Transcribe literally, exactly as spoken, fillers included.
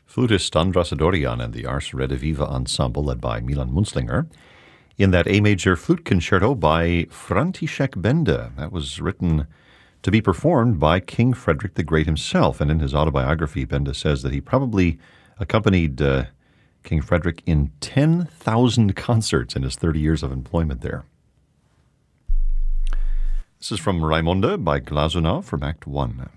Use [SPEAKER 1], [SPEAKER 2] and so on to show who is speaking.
[SPEAKER 1] flutist Andras Adorian and the Ars Rediviva Ensemble led by Milan Munzlinger in that A major flute concerto by František Benda. That was written to be performed by King Frederick the Great himself. And in his autobiography, Benda says that he probably accompanied uh, King Frederick in ten thousand concerts in his thirty years of employment there. This is from Raimonda by Glazunov from Act one.